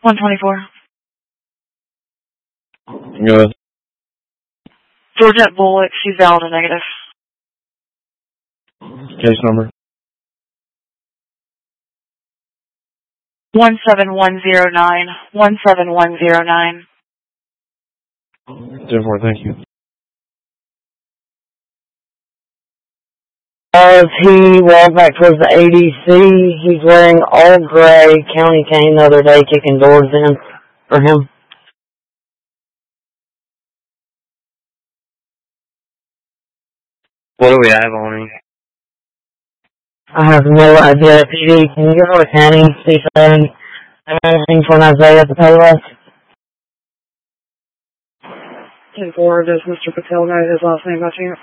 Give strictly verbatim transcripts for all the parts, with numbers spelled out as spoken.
one twenty-four. Good. Georgette Bullock, she's valid and negative. Case number? one seven one zero nine. one seven one zero nine. ten four, thank you. As he walked back towards the A D C, he's wearing all gray county cane the other day, kicking doors in for him. What do we have on him? I have no idea. P D, can you go with Hanny, see if I have anything for Isaiah at the pay list? ten four, does Mister Patel know his last name by chance?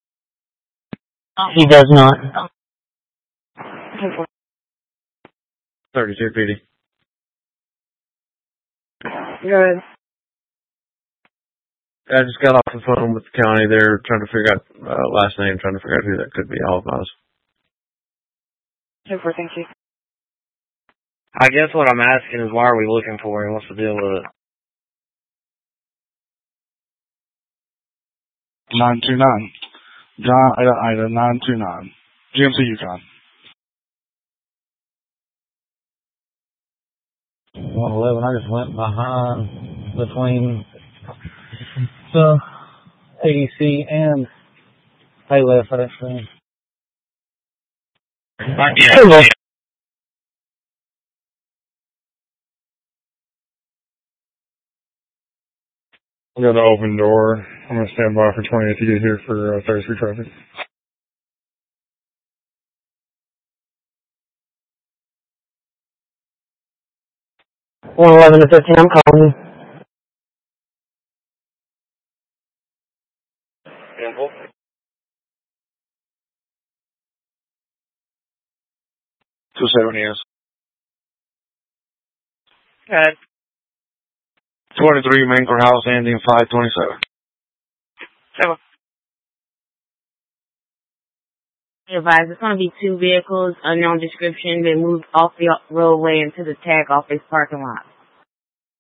He does not. ten four. thirty-two, P D. Go ahead. I just got off the phone with the county. They're trying to figure out uh, last name, trying to figure out who that could be. All of us. ten four, thank you. I guess what I'm asking is why are we looking for him? What's the deal with it? nine two nine. John Ida Ida nine two nine. G M C Yukon. one eleven, I just went behind between the A D C and Payless, actually. Yeah. I'm going to open door. I'm going to stand by for twenty to get here for uh, thirty-three traffic. one eleven to fifteen, I'm calling you. Simple. two seventy, yes. Go ahead. twenty-three Main Courthouse, ending five twenty-seven. Seven. Advised, it's going to be two vehicles, unknown description, been moved off the roadway into the tag office parking lot.